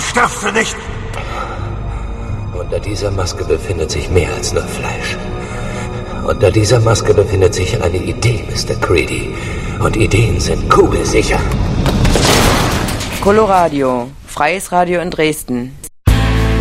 Stirbst du nicht? Unter dieser Maske befindet sich mehr als nur Fleisch. Unter dieser Maske befindet sich eine Idee, Mr. Creedy. Und Ideen sind kugelsicher. Coloradio, freies Radio in Dresden.